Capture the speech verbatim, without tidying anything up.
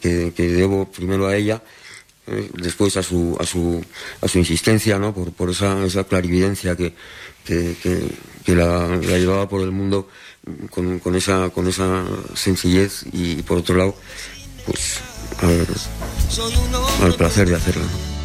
que, que debo primero a ella, eh, después a su, a su, a su insistencia, ¿no? Por, por esa, esa clarividencia que, que, que, que la, la llevaba por el mundo con, con, esa, con esa sencillez, y por otro lado, pues al, al placer de hacerlo, ¿no?